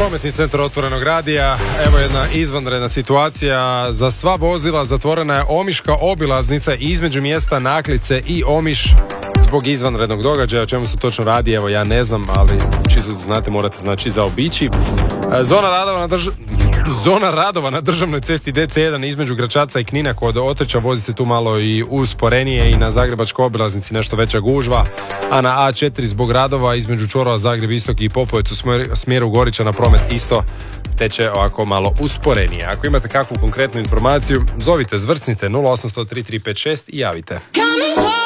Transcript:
Prometni centar Otvorenog radija. Evo jedna izvanredna situacija. Za sva vozila zatvorena je Omiška obilaznica između mjesta Naklice i Omiš zbog izvanrednog događaja. O čemu se točno radi, evo ja ne znam, ali čisto znate, morate znači zaobići. Zona radova na državnoj cesti DC1 između Gračaca i Knina kod Otreča vozi se tu malo i usporenije i na Zagrebačkoj obilaznici nešto veća gužva, a na A4 zbog radova između čvorova Zagreb Istok i Popovec u smjeru Gorića na promet isto teče ovako malo usporenije. Ako imate kakvu konkretnu informaciju, zovite, zvrcnite 0800 3356 i javite.